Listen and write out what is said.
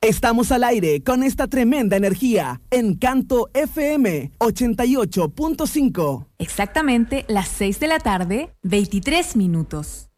Estamos al aire con esta tremenda energía. Encanto FM 88.5. Exactamente las 6 de la tarde, 23 minutos.